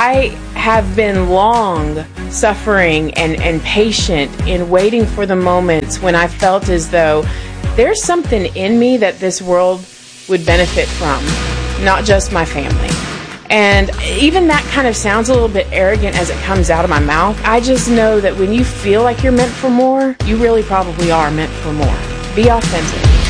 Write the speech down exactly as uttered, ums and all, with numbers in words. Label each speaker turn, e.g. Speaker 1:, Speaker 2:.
Speaker 1: I have been long suffering and, and patient in waiting for the moments when I felt as though there's something in me that this world would benefit from, not just my family. And even that kind of sounds a little bit arrogant as it comes out of my mouth. I just know that when you feel like you're meant for more, you really probably are meant for more. Be authentic.